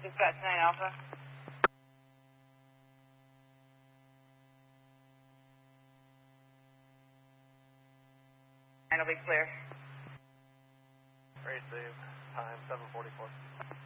Dispatch 9 Alpha. And it'll be clear. Ready to save. Time 7:44.